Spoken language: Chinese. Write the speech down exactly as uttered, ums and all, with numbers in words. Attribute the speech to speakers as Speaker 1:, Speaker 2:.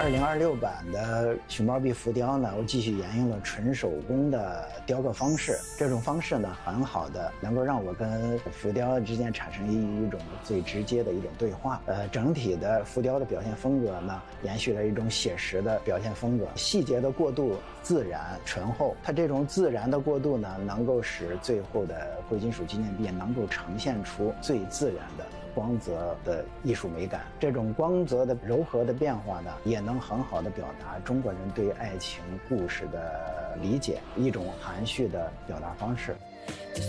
Speaker 1: 二零二六版的熊猫壁浮雕呢，我继续沿用了纯手工的雕刻方式。这种方式呢，很好的能够让我跟浮雕之间产生一一种最直接的一种对话。呃，整体的浮雕的表现风格呢，延续了一种写实的表现风格，细节的过渡自然醇厚。它这种自然的过渡呢，能够使最后的贵金属纪念币能够呈现出最自然的光泽的艺术美感。这种光泽的柔和的变化呢，也能很好的表达中国人对爱情故事的理解，一种含蓄的表达方式。